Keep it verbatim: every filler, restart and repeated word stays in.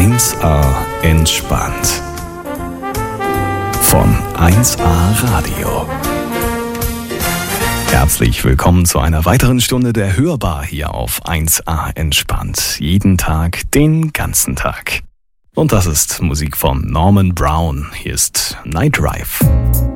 eins A entspannt. Von eins A Radio. Herzlich willkommen zu einer weiteren Stunde der Hörbar hier auf eins A entspannt. Jeden Tag, den ganzen Tag. Und das ist Musik von Norman Brown. Hier ist Night Drive.